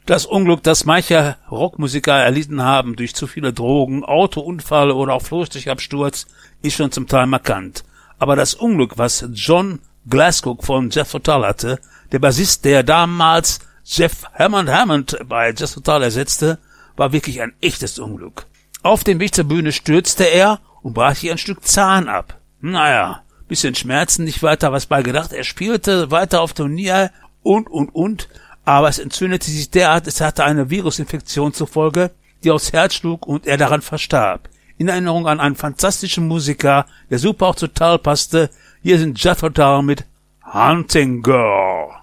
Das Unglück, das manche Rockmusiker erlitten haben durch zu viele Drogen, Autounfall oder auch Flugzeugabsturz, ist schon zum Teil markant. Aber das Unglück, was John Glascock von Jethro Tull hatte, der Bassist, der damals Jeff Hammond bei Jethro Tull ersetzte, war wirklich ein echtes Unglück. Auf dem Weg zur Bühne stürzte er und brach sich ein Stück Zahn ab. Naja, bisschen Schmerzen, nicht weiter was bei gedacht. Er spielte weiter auf Turnier und, aber es entzündete sich derart, es hatte eine Virusinfektion zur Folge, die aufs Herz schlug und er daran verstarb. In Erinnerung an einen fantastischen Musiker, der super auch zu Tull passte, hier sind Jethro Tull mit Hunting Girl.